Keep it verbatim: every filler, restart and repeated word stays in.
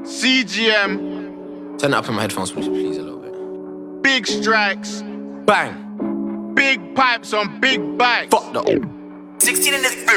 C G M. Turn it up in my headphones, please, a little bit. Big strikes. Bang. Big pipes on big bikes. Fuck the. sixteen in this